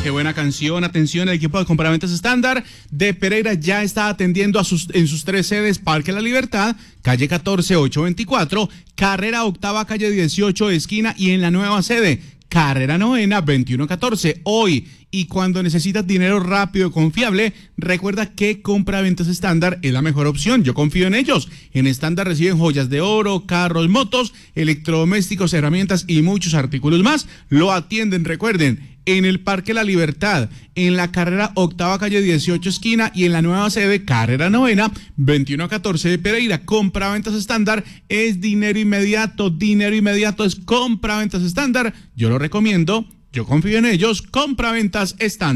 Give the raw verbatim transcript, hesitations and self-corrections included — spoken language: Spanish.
qué buena canción. Atención, el equipo de compraventas estándar de Pereira ya está atendiendo a sus, en sus tres sedes: Parque La Libertad, calle catorce, ochocientos veinticuatro, carrera octava, calle dieciocho, esquina, y en la nueva sede, carrera novena, veintiuno catorce. Hoy y cuando necesitas dinero rápido y confiable, recuerda que Compraventas Estándar es la mejor opción. Yo confío en ellos. En Estándar reciben joyas de oro, carros, motos, electrodomésticos, herramientas y muchos artículos más. Lo atienden, recuerden, en el Parque La Libertad, en la carrera octava, calle dieciocho, esquina, y en la nueva sede, carrera novena, veintiuno catorce de Pereira. Compraventas Estándar es dinero inmediato. Dinero inmediato es Compraventas Estándar. Yo lo recomiendo. Yo confío en ellos. Compraventas Estándar.